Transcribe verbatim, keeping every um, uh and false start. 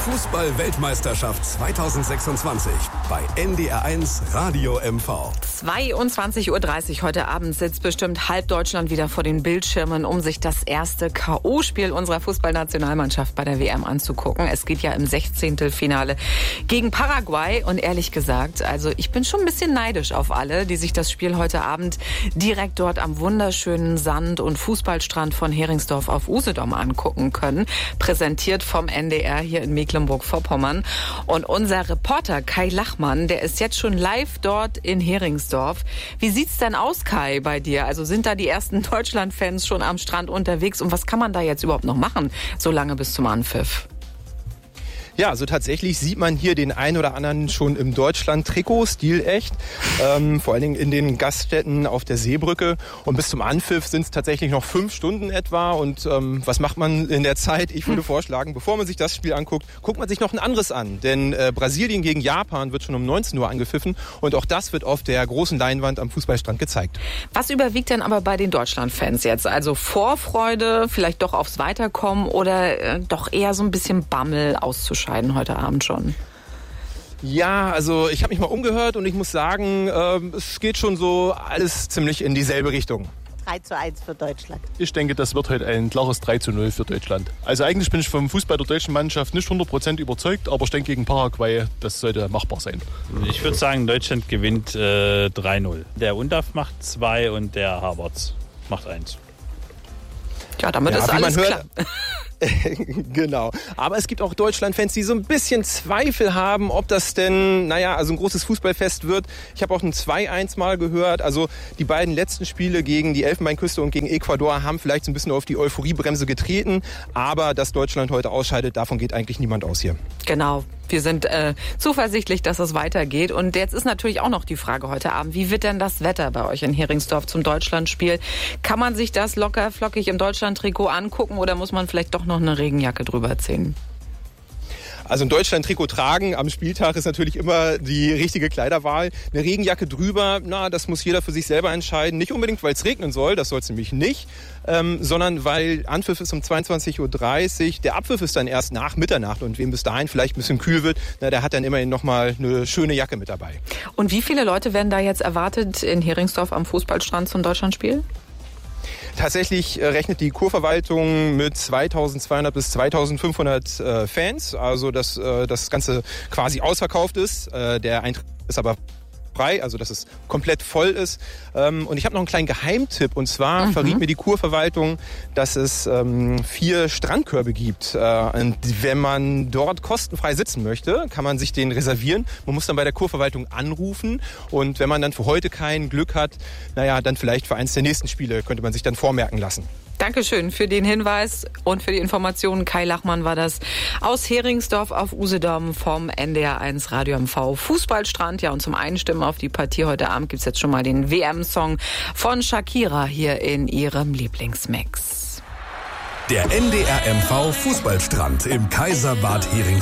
Fußball-Weltmeisterschaft zweitausendsechsundzwanzig bei N D R eins Radio M V. zweiundzwanzig Uhr dreißig heute Abend sitzt bestimmt halb Deutschland wieder vor den Bildschirmen, um sich das erste K O-Spiel unserer Fußballnationalmannschaft bei der W M anzugucken. Es geht ja im Sechzehntelfinale gegen Paraguay und ehrlich gesagt, also ich bin schon ein bisschen neidisch auf alle, die sich das Spiel heute Abend direkt dort am wunderschönen Sand- und Fußballstrand von Heringsdorf auf Usedom angucken können. Präsentiert vom N D R hier in Mecklenburg-Vorpommern. Und unser Reporter Kai Lachmann, der ist jetzt schon live dort in Heringsdorf. Wie sieht's denn aus, Kai, bei dir? Also sind da die ersten Deutschland-Fans schon am Strand unterwegs? Und was kann man da jetzt überhaupt noch machen, so lange bis zum Anpfiff? Ja, also tatsächlich sieht man hier den einen oder anderen schon im Deutschland-Trikot, stilecht. Ähm, vor allen Dingen in den Gaststätten auf der Seebrücke. Und bis zum Anpfiff sind es tatsächlich noch fünf Stunden etwa. Und ähm, was macht man in der Zeit? Ich würde vorschlagen, bevor man sich das Spiel anguckt, guckt man sich noch ein anderes an. Denn äh, Brasilien gegen Japan wird schon um neunzehn Uhr angepfiffen. Und auch das wird auf der großen Leinwand am Fußballstrand gezeigt. Was überwiegt denn aber bei den Deutschland-Fans jetzt? Also Vorfreude, vielleicht doch aufs Weiterkommen oder äh, doch eher so ein bisschen Bammel auszuschalten heute Abend schon? Ja, also ich habe mich mal umgehört und ich muss sagen, äh, es geht schon so alles ziemlich in dieselbe Richtung. drei zu eins für Deutschland. Ich denke, das wird heute ein klares drei zu null für Deutschland. Also eigentlich bin ich vom Fußball der deutschen Mannschaft nicht hundert Prozent überzeugt, aber ich denke gegen Paraguay, das sollte machbar sein. Ich würde sagen, Deutschland gewinnt äh, drei null. Der Undav macht zwei und der Havertz macht eins. Ja, damit ja, ist alles klar. Genau. Aber es gibt auch Deutschland-Fans, die so ein bisschen Zweifel haben, ob das denn, naja, also ein großes Fußballfest wird. Ich habe auch ein zwei eins mal gehört. Also die beiden letzten Spiele gegen die Elfenbeinküste und gegen Ecuador haben vielleicht so ein bisschen auf die Euphoriebremse getreten. Aber dass Deutschland heute ausscheidet, davon geht eigentlich niemand aus hier. Genau. Wir sind äh, zuversichtlich, dass es weitergeht. Und jetzt ist natürlich auch noch die Frage heute Abend, wie wird denn das Wetter bei euch in Heringsdorf zum Deutschlandspiel? Kann man sich das locker flockig im Deutschland-Trikot angucken oder muss man vielleicht doch noch eine Regenjacke drüber ziehen? Also ein Deutschland-Trikot tragen am Spieltag ist natürlich immer die richtige Kleiderwahl. Eine Regenjacke drüber, na, das muss jeder für sich selber entscheiden. Nicht unbedingt, weil es regnen soll, das soll es nämlich nicht, ähm, sondern weil Anpfiff ist um zweiundzwanzig Uhr dreißig. Der Abpfiff ist dann erst nach Mitternacht und wem bis dahin vielleicht ein bisschen kühl wird, na, der hat dann immerhin nochmal eine schöne Jacke mit dabei. Und wie viele Leute werden da jetzt erwartet in Heringsdorf am Fußballstrand zum Deutschlandspiel? Tatsächlich rechnet die Kurverwaltung mit zweitausendzweihundert bis zweitausendfünfhundert äh, Fans, also dass äh, das Ganze quasi ausverkauft ist. Äh, der Eintritt ist aber frei, also dass es komplett voll ist. Ähm, und ich habe noch einen kleinen Geheimtipp, und zwar mhm. verriet mir die Kurverwaltung, dass es ähm, vier Strandkörbe gibt. Äh, und wenn man dort kostenfrei sitzen möchte, kann man sich den reservieren. Man muss dann bei der Kurverwaltung anrufen, und wenn man dann für heute kein Glück hat, naja, dann vielleicht für eins der nächsten Spiele könnte man sich dann vormerken lassen. Dankeschön für den Hinweis und für die Informationen. Kai Lachmann war das aus Heringsdorf auf Usedom vom N D R eins Radio M V Fußballstrand. Ja, und zum Einstimmen auf die Partie heute Abend gibt's jetzt schon mal den W M-Song von Shakira hier in ihrem Lieblingsmix. Der N D R M V Fußballstrand im Kaiserbad Heringsdorf.